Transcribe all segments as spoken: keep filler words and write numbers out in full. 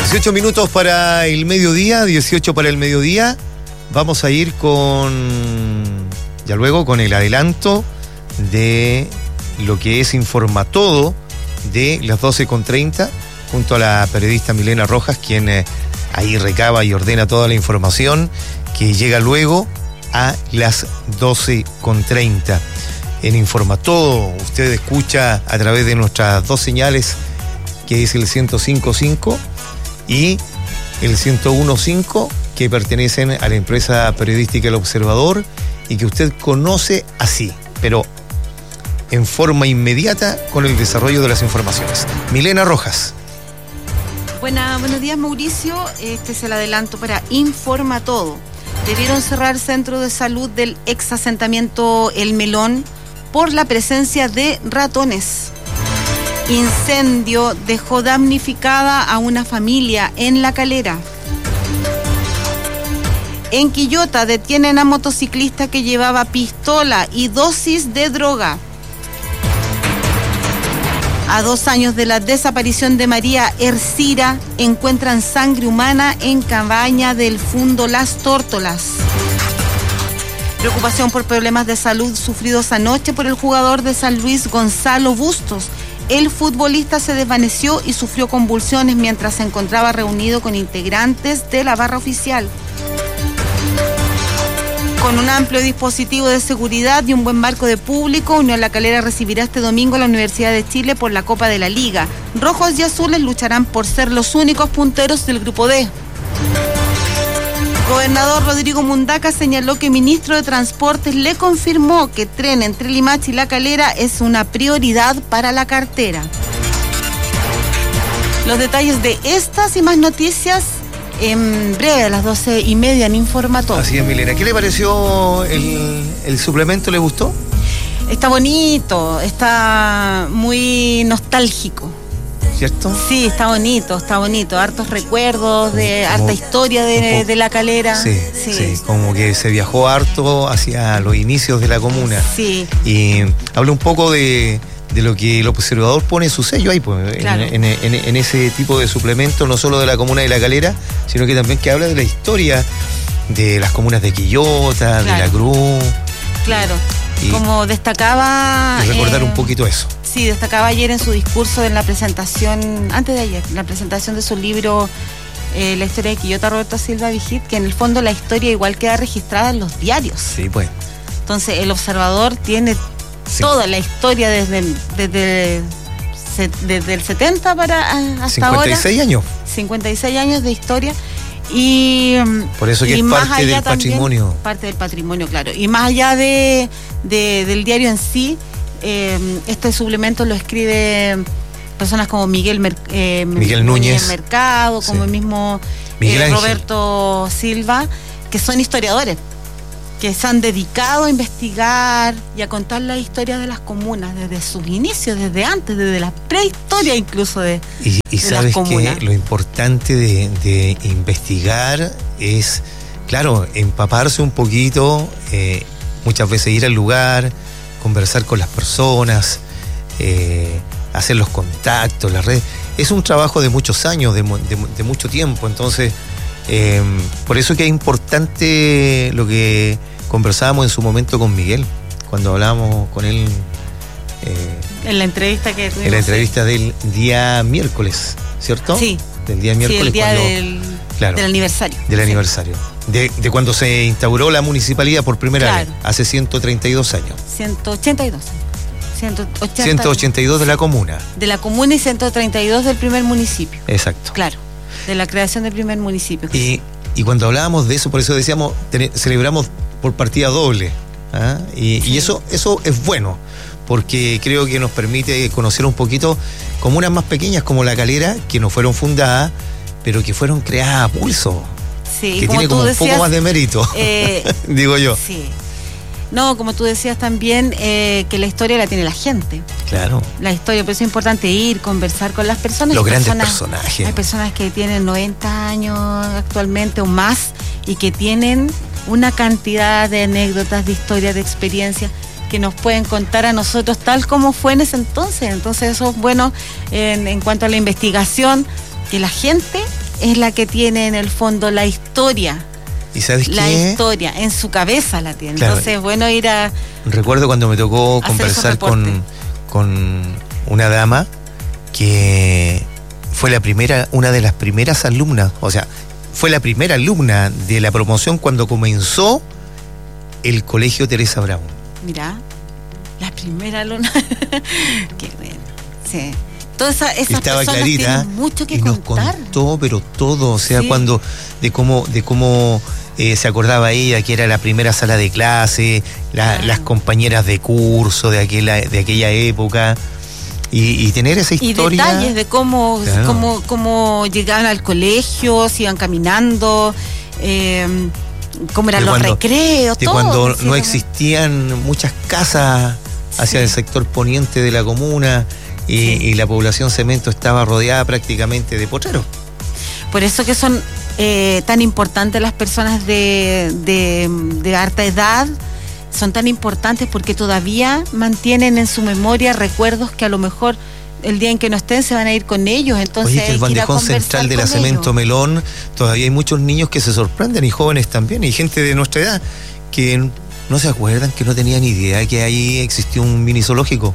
dieciocho minutos para el mediodía, dieciocho para el mediodía. Vamos a ir con, ya luego, con el adelanto de lo que es Informatodo de las doce con treinta, junto a la periodista Milena Rojas, quien eh, ahí recaba y ordena toda la información que llega luego a las doce con treinta. En Informatodo usted escucha a través de nuestras dos señales, que es el ciento cinco punto cinco y el ciento uno punto cinco, que pertenecen a la empresa periodística El Observador y que usted conoce así, pero en forma inmediata con el desarrollo de las informaciones. Milena Rojas. Buena, buenos días, Mauricio. Este es el adelanto para Informatodo. Debieron cerrar centro de salud del ex asentamiento El Melón por la presencia de ratones. Incendio dejó damnificada a una familia en La Calera. En Quillota detienen a motociclista que llevaba pistola y dosis de droga. A dos años de la desaparición de María Ercira, encuentran sangre humana en cabaña del Fundo Las Tórtolas. Preocupación por problemas de salud sufridos anoche por el jugador de San Luis, Gonzalo Bustos. El futbolista se desvaneció y sufrió convulsiones mientras se encontraba reunido con integrantes de la barra oficial. Con un amplio dispositivo de seguridad y un buen marco de público, Unión La Calera recibirá este domingo a la Universidad de Chile por la Copa de la Liga. Rojos y azules lucharán por ser los únicos punteros del Grupo D. Gobernador Rodrigo Mundaca señaló que el ministro de Transportes le confirmó que tren entre Limache y La Calera es una prioridad para la cartera. Los detalles de estas y más noticias en breve, a las doce y media en Informatodo. Así es, Milena. ¿Qué le pareció el, el suplemento? ¿Le gustó? Está bonito, está muy nostálgico. ¿Cierto? Sí, está bonito, está bonito. Hartos recuerdos, de como, harta historia de, de La Calera. Sí, sí, sí, como que se viajó harto hacia los inicios de la comuna. Sí. Y habla un poco de, de lo que el Observador pone su sello ahí, pues, claro. en, en, en, en ese tipo de suplemento, no solo de la comuna de La Calera, sino que también que habla de la historia de las comunas de Quillota, claro. de La Cruz. Claro. Y como destacaba... Y recordar eh, un poquito eso. Sí, destacaba ayer en su discurso en la presentación, antes de ayer, en la presentación de su libro eh, La historia de Quillota, Roberto Silva Vigit, que en el fondo la historia igual queda registrada en los diarios. Sí, pues. Entonces, El Observador tiene sí. toda la historia desde, desde, desde el setenta para hasta cincuenta y seis ahora. años. cincuenta y seis años de historia. Y por eso que y es parte del también, patrimonio. Parte del patrimonio, claro. Y más allá de, de del diario en sí, eh, este suplemento lo escribe personas como Miguel Mer, eh, Miguel Núñez Mercado, como sí. el mismo eh, Roberto Silva, que son historiadores, que se han dedicado a investigar y a contar la historia de las comunas desde sus inicios, desde antes, desde la prehistoria incluso de, y, y de sabes las comunas. Que lo importante de, de investigar es, claro, empaparse un poquito, eh, muchas veces ir al lugar, conversar con las personas, eh, hacer los contactos, las redes. Es un trabajo de muchos años, de, de, de mucho tiempo, entonces... Eh, por eso que es importante lo que conversábamos en su momento con Miguel, cuando hablábamos con él eh, en la entrevista que tuvimos, en la entrevista del día miércoles, ¿cierto? Sí. Del día miércoles. Sí, el día cuando, del, claro, del aniversario. Del sí. aniversario. De, de cuando se instauró la municipalidad por primera claro. vez, hace ciento treinta y dos años. ciento ochenta y dos. ciento ochenta, ciento ochenta y dos de la comuna. De la comuna y ciento treinta y dos del primer municipio. Exacto. Claro. De la creación del primer municipio. Y, y cuando hablábamos de eso, por eso decíamos, ten, celebramos por partida doble. ¿ah? Y, sí. y eso, eso es bueno, porque creo que nos permite conocer un poquito comunas más pequeñas como La Calera, que no fueron fundadas, pero que fueron creadas a pulso. Sí, que como tiene como tú un decías, poco más de mérito, eh, digo yo. Sí. No, como tú decías también, eh, que la historia la tiene la gente. Claro. La historia, por eso es importante ir, conversar con las personas. Los grandes personas, personajes. Hay personas que tienen noventa años actualmente o más y que tienen una cantidad de anécdotas, de historias, de experiencias que nos pueden contar a nosotros tal como fue en ese entonces. Entonces eso es bueno en, en cuanto a la investigación, que la gente es la que tiene en el fondo la historia. ¿Y sabes La qué? historia, en su cabeza la tiene. Claro. Entonces, bueno, ir a... Recuerdo cuando me tocó hacer conversar esos reportes. con, con una dama que fue la primera, una de las primeras alumnas, o sea, fue la primera alumna de la promoción cuando comenzó el Colegio Teresa Brown. Mira, la primera luna. Qué bueno. Sí. Todas esa, esas Estaba personas clarita tienen mucho que y nos contar. contó, pero todo, o sea, Sí. cuando de cómo, de cómo eh, se acordaba ella que era la primera sala de clase, la, Ah. las compañeras de curso de aquella, de aquella época. Y, y tener esa Y historia. detalles de cómo, Claro. cómo, cómo llegaban al colegio, si iban caminando, eh, cómo eran De los cuando- recreos, de todo. cuando decían. no existían muchas casas hacia Sí. el sector poniente de la comuna y, Sí. y la población cemento estaba rodeada prácticamente de potreros. Por eso que son eh, tan importantes las personas de, de, de harta edad, son tan importantes porque todavía mantienen en su memoria recuerdos que a lo mejor el día en que no estén se van a ir con ellos. Entonces Oye, que el hay que ir a bandejón conversar central de la con Cemento ellos. Melón, todavía hay muchos niños que se sorprenden y jóvenes también, y gente de nuestra edad que no se acuerdan, que no tenían idea que ahí existió un mini zoológico.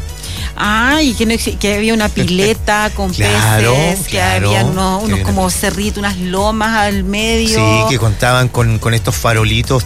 Ah, y que, no, exi- que había una pileta con Claro, peces, que claro, había unos, que unos había como una- cerritos, unas lomas al medio. Sí, que contaban con, con estos farolitos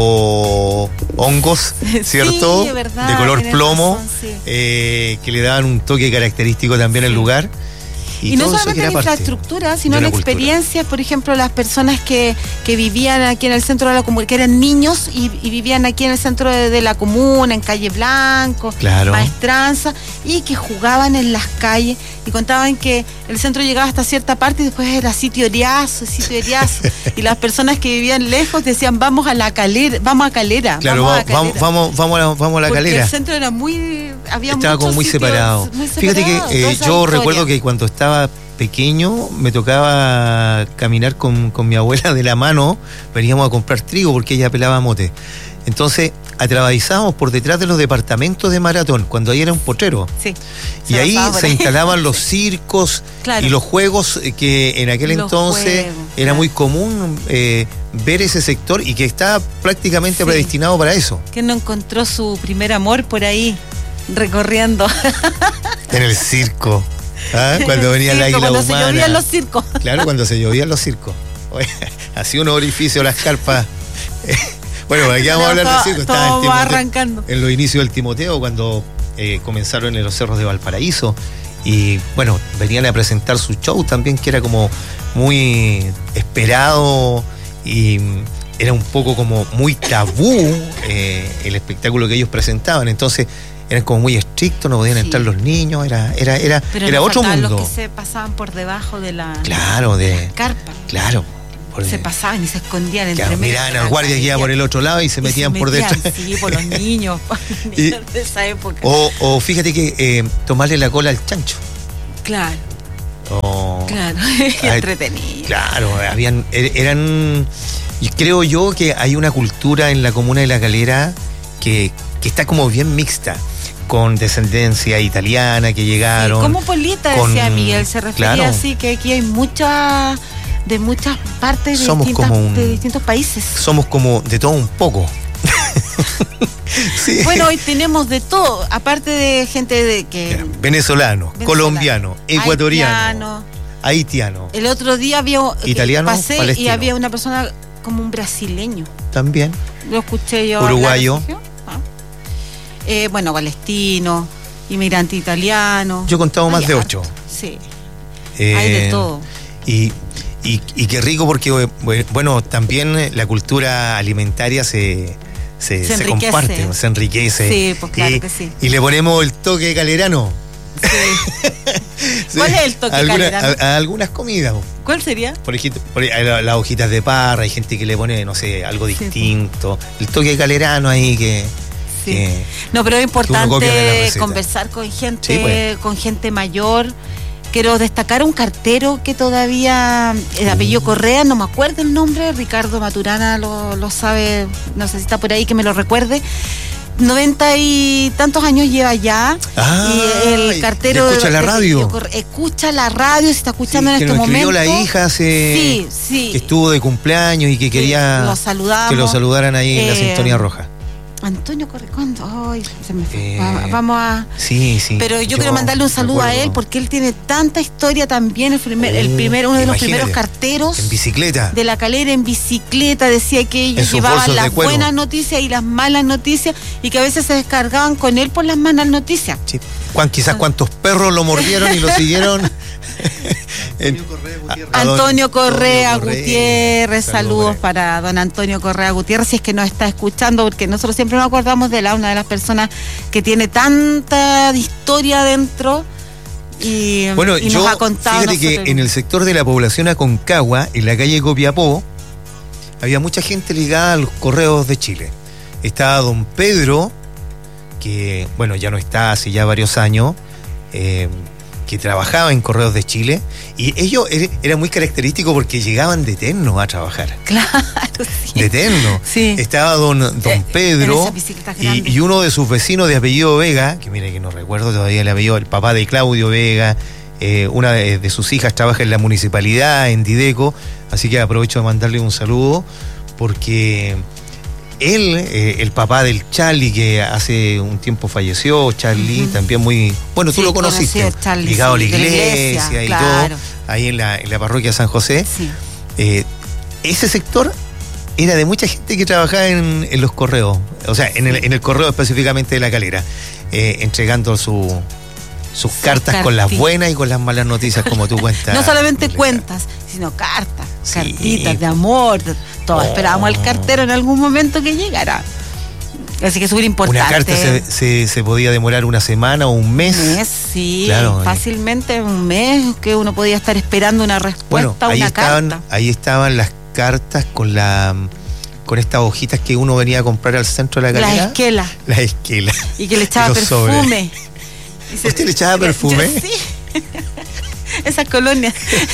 tipo hongos, ¿cierto? Sí, es verdad, de color tienes plomo, razón, sí. eh, que le daban un toque característico también al Sí. lugar. Y, no todo eso solamente que en era parte infraestructura, sino de en la cultura. experiencias, por ejemplo, las personas que, que vivían aquí en el centro de la comuna, que eran niños y, y vivían aquí en el centro de, de la comuna, en Calle Blanco, Claro. Maestranza, y que jugaban en las calles y contaban que el centro llegaba hasta cierta parte y después era sitio Eriazo, sitio Eriazo. Y las personas que vivían lejos decían, vamos a la calera, vamos a Calera. Claro, vamos, a vamos, vamos, Calera. vamos, vamos a la, vamos a la Porque calera. el centro era muy... Había Estaba como muchos muy sitios separado. muy Fíjate separados, que toda eh, esa yo historia. recuerdo que cuando estaba pequeño me tocaba caminar con, con mi abuela de la mano, veníamos a comprar trigo porque ella pelaba mote. Entonces atravesábamos por detrás de los departamentos de Maratón, cuando ahí era un potrero. Sí, Y se ahí pasaba por se ahí. instalaban los circos Claro. y los juegos eh, que en aquel Los entonces juegos, era claro. muy común eh, ver ese sector y que estaba prácticamente Sí. predestinado para eso. Que no encontró su primer amor por ahí, recorriendo. En el circo. ¿Ah? Cuando venía el Circo, águila cuando humana. se llovían los circos. Claro, cuando se llovían los circos. Oye, hacía un orificio las carpas. Bueno, aquí vamos a hablar de circo. Estaba en, Todo va Timoteo- arrancando. en los inicios del Timoteo, cuando eh, comenzaron en los cerros de Valparaíso. Y bueno, venían a presentar su show también, que era como muy esperado y mm, era un poco como muy tabú eh, el espectáculo que ellos presentaban. Entonces eran como muy estrictos, no podían Sí. entrar los niños, era, era, era, Pero era no otro faltaban mundo. los que se pasaban por debajo de la Claro, de. carpa. Claro. por- Se pasaban y se escondían entre Claro, medio. miraban de al la guardia que iba galería. por el otro lado y se Y metían por detrás. Sí, por los niños, por los Y- niños de esa época. O, o fíjate que eh, tomarle la cola al chancho. Claro, O- claro. Ay, Entretenido. Claro, habían, er- eran. Y creo yo que hay una cultura en la comuna de La Calera que, que está como bien mixta, con descendencia italiana que llegaron. Sí, como Polita, con- decía Miguel, se refería claro. así, que aquí hay muchas, de muchas partes de, Somos distintas- como un- de distintos países. Somos como de todo un poco. Sí. Bueno, hoy tenemos de todo, aparte de gente de que... Mira, venezolano, venezolano, colombiano, ecuatoriano, haitiano. haitiano, El otro día había que Italiano, pasé y palestino. había una persona como un brasileño. también. Lo escuché yo. Uruguayo. hablar, Sergio. Ah. Eh, bueno, palestino, inmigrante italiano. Yo he contado más Hay de harto, ocho. Sí, Eh, hay de todo. Y, y, y qué rico porque, eh, bueno, también la cultura alimentaria se, se, Se se enriquece. comparte, se enriquece. Sí, pues claro y, que sí. Y le ponemos el toque calerano. Sí. Sí, ¿Cuál es el toque alguna- calerano? A, a algunas comidas. ¿Cuál sería? Por ejemplo, por ahí, la- las hojitas de parra, hay gente que le pone, no sé, algo Sí, distinto. El toque calerano ahí que... Sí. que- No, pero es uno copia de la importante receta. conversar con gente, Sí, pues. con gente mayor. Quiero destacar un cartero que todavía, el apellido Correa, no me acuerdo el nombre, Ricardo Maturana lo, lo sabe, no sé si está por ahí que me lo recuerde, noventa y tantos años lleva ya. Ah, y el cartero. Escucha la radio. De, escucha la radio, se está escuchando sí, en que este nos momento. la hija hace, sí, sí. que estuvo de cumpleaños y que quería lo saludamos, que lo saludaran ahí eh, en la sintonía roja. Antonio Correa, ¿cuándo? Ay, se me fue. Eh, Vamos a. Sí, sí. Pero yo, yo quiero mandarle un saludo recuerdo. a él porque él tiene tanta historia también. El primer, uh, el primer uno de los primeros carteros. En bicicleta. De La Calera en bicicleta. Decía que ellos llevaban las buenas noticias y las malas noticias y que a veces se descargaban con él por las malas noticias. Sí. Juan, quizás cuántos perros lo mordieron y lo siguieron. en, Antonio Correa Antonio Gutiérrez, Gutiérrez saludos, saludos para don Antonio Correa Gutiérrez, si es que nos está escuchando, porque nosotros siempre nos acordamos de la una de las personas que tiene tanta historia dentro y, bueno, y yo, nos ha contado. Fíjate que en el sector de la población Aconcagua, en la calle Copiapó, había mucha gente ligada a los correos de Chile. Estaba don Pedro, que bueno, ya no está hace ya varios años, eh, que trabajaba en Correos de Chile, y ellos era, era muy característico porque llegaban de terno a trabajar. Claro, sí. De terno. Sí. Estaba don, don eh, Pedro y, y uno de sus vecinos de apellido Vega, que mire que no recuerdo todavía el apellido, el papá de Claudio Vega, eh, una de, de sus hijas trabaja en la municipalidad, en Dideco, así que aprovecho de mandarle un saludo porque él, eh, el papá del Charlie, que hace un tiempo falleció, Charlie, uh-huh. también muy... Bueno, tú sí, lo conociste, Charlie, ligado sí, a la iglesia, iglesia y claro. todo, ahí en la, en la parroquia San José. Sí. Eh, ese sector era de mucha gente que trabajaba en, en los correos, o sea, en el, en el correo específicamente de La Calera, eh, entregando su... sus sí, cartas cartita. Con las buenas y con las malas noticias, como tú cuentas. No solamente cuentas, sino cartas, sí. cartitas de amor. Todos oh. esperábamos al cartero en algún momento que llegara. Así que es súper importante. Una carta se, se, se podía demorar una semana o un mes. Un mes, sí. Claro, fácilmente un mes que uno podía estar esperando una respuesta, bueno, ahí una estaban, carta. Ahí estaban las cartas con la... con estas hojitas que uno venía a comprar al centro de La Calera. Las esquelas. Las esquelas. Y que le echaba perfume. Se, ¿Usted le echaba perfume? Yo, sí. Esas colonias.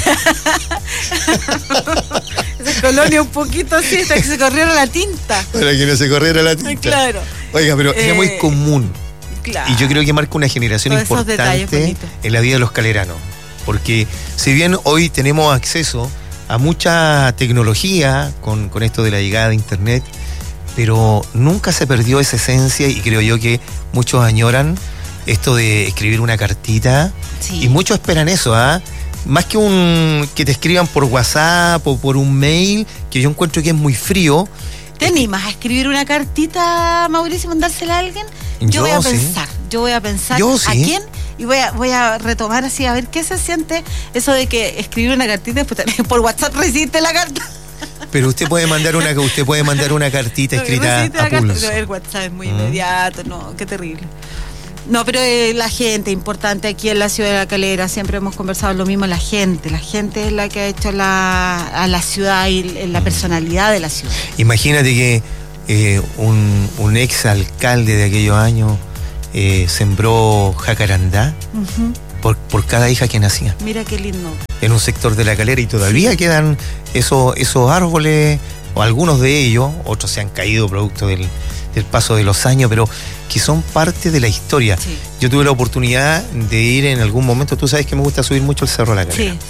Esas colonias un poquito así, hasta que se corriera la tinta. Para que no se corriera la tinta. Claro. Oiga, pero eh, era muy común. Claro. Y yo creo que marca una generación todos importante en la vida de los caleranos. Porque si bien hoy tenemos acceso a mucha tecnología con, con esto de la llegada de internet, pero nunca se perdió esa esencia y creo yo que muchos añoran esto de escribir una cartita, sí. y muchos esperan eso, ¿ah? ¿eh? Más que un que te escriban por WhatsApp o por un mail, que yo encuentro que es muy frío. ¿Te animas a escribir una cartita, Mauricio, y mandársela a alguien? Yo, yo voy a sí. pensar, yo voy a pensar yo sí. a quién y voy a, voy a retomar así, a ver qué se siente eso de que escribir una cartita y después por WhatsApp recibiste la carta. Pero usted puede mandar una usted puede mandar una cartita escrita a pulso. El WhatsApp es muy mm. inmediato, no, qué terrible. No, pero eh, la gente importante aquí en la ciudad de La Calera, siempre hemos conversado lo mismo, la gente, la gente es la que ha hecho la, a la ciudad y la personalidad de la ciudad. Imagínate que eh, un, un ex alcalde de aquellos años eh, sembró jacarandá uh-huh. por, por cada hija que nacía. Mira qué lindo. En un sector de La Calera y todavía sí. quedan esos, esos árboles, o algunos de ellos, otros se han caído producto del, del paso de los años, pero que son parte de la historia. Sí. Yo tuve la oportunidad de ir en algún momento, tú sabes que me gusta subir mucho el Cerro de La Calera. Sí.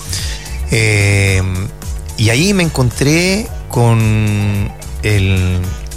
Eh, y ahí me encontré con el...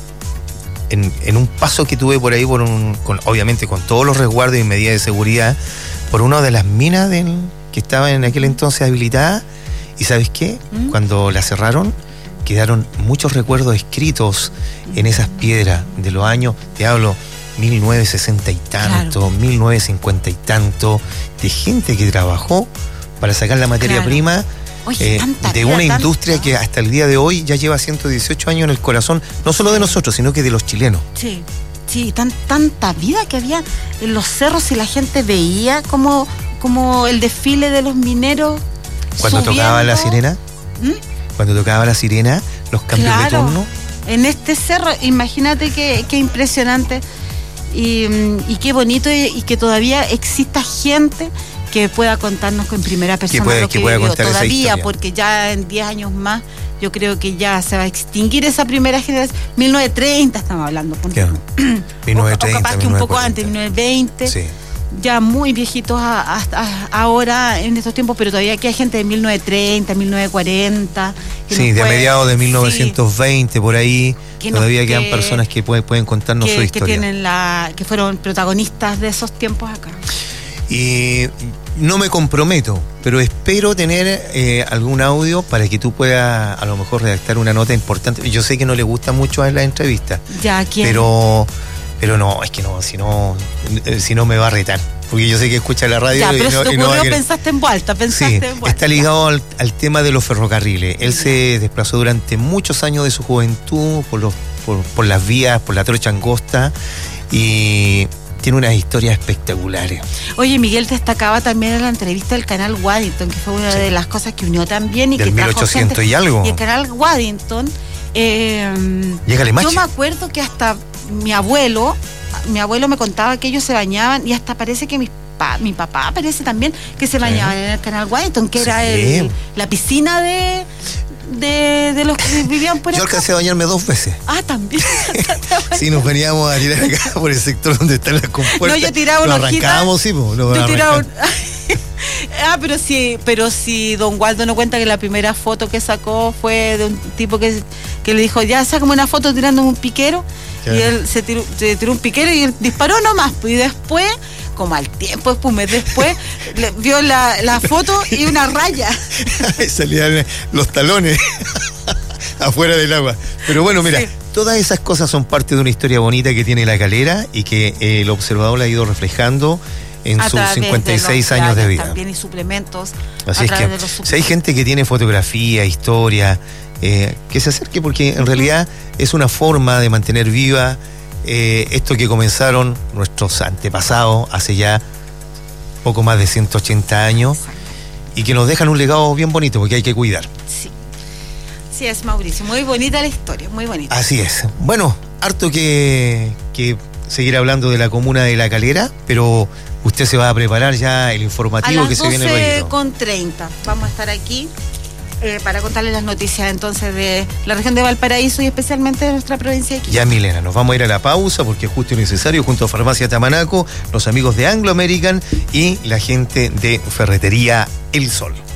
En, en un paso que tuve por ahí, por un, con, obviamente con todos los resguardos y medidas de seguridad, por una de las minas del, que estaba en aquel entonces habilitada, y ¿sabes qué? ¿Mm? Cuando la cerraron, quedaron muchos recuerdos escritos en esas piedras de los años, te hablo, mil novecientos sesenta y tanto, claro. mil novecientos cincuenta y tanto, de gente que trabajó para sacar la materia claro. prima. Oye, eh, tanta de vida, una tanta. industria que hasta el día de hoy ya lleva ciento dieciocho años en el corazón, no solo de nosotros, sino que de los chilenos. Sí, sí, tan, tanta vida que había en los cerros y la gente veía como, como el desfile de los mineros. Cuando subiendo. tocaba la sirena, ¿Mm? cuando tocaba la sirena, los cambios claro. de turno. En este cerro, imagínate qué, qué impresionante y, y qué bonito y, y que todavía exista gente que pueda contarnos en primera persona que puede, lo que, que pueda vivió contar todavía, esa historia. Porque ya en diez años más yo creo que ya se va a extinguir esa primera generación. mil novecientos treinta estamos hablando. Yeah. mil novecientos treinta, o, o capaz que un poco antes, mil novecientos veinte. Sí. Ya muy viejitos a, a, a, ahora en estos tiempos, pero todavía aquí hay gente de mil novecientos treinta, mil novecientos cuarenta. Sí, de puede, mediados de mil novecientos veinte, sí, por ahí. Que todavía nos, quedan que, personas que pueden, pueden contarnos que, su historia. Que, tienen la, que fueron protagonistas de esos tiempos acá. Y no me comprometo, pero espero tener eh, algún audio para que tú puedas a lo mejor redactar una nota importante. Yo sé que no le gusta mucho a la entrevista. Ya, ¿quién? Pero, pero no, es que no, si no, si no me va a retar. Porque yo sé que escucha la radio. Ya, pero y no, si te y no ocurrió, va a pensaste en vuelta, pensaste sí, en vuelta. está ligado al, al tema de los ferrocarriles. Él se desplazó durante muchos años de su juventud por, los, por, por las vías, por la trocha angosta, y tiene unas historias espectaculares. Oye, Miguel destacaba también en la entrevista del canal Waddington, que fue una sí. de las cosas que unió también y del que mil trajo ochocientos gente. Y algo. Y el canal Waddington, eh, yo me acuerdo que hasta mi abuelo, mi abuelo me contaba que ellos se bañaban, y hasta parece que mis pa, mi papá parece también que se bañaban sí. en el canal Waddington, que sí. era el, la piscina de De, de los que vivían por acá. Yo alcancé a bañarme dos veces. Ah, también. Sí, nos veníamos a tirar acá por el sector donde están las compuertas. No, yo tiraba una hojita. Lo arrancábamos, sí, pues. Lo yo tiraba un... Ah, pero sí, pero sí, don Waldo no cuenta que la primera foto que sacó fue de un tipo que, que le dijo, ya sácame una foto tirando un piquero. ¿Qué? Y él se tiró, se tiró un piquero y él disparó nomás. Y después, como al tiempo, después, un mes después, le, vio la, la foto y una raya. Y salían los talones afuera del agua. Pero bueno, mira, sí. todas esas cosas son parte de una historia bonita que tiene La Calera y que eh, el observador la ha ido reflejando en a sus cincuenta y seis de años de vida. También y suplementos. Así es que si hay gente que tiene fotografía, historia, eh, que se acerque, porque en realidad es una forma de mantener viva eh, esto que comenzaron nuestros antepasados hace ya poco más de ciento ochenta años. Exacto. Y que nos dejan un legado bien bonito, porque hay que cuidar. Sí. Sí, es Mauricio. Muy bonita la historia, muy bonita. Así es. Bueno, harto que, que seguir hablando de la comuna de La Calera, pero usted se va a preparar ya el informativo que se viene luego. A las doce con treinta vamos a estar aquí eh, para contarles las noticias entonces de la región de Valparaíso y especialmente de nuestra provincia de Quito. Ya, Milena, nos vamos a ir a la pausa porque es justo y necesario, junto a Farmacia Tamanaco, los amigos de Anglo American y la gente de Ferretería El Sol.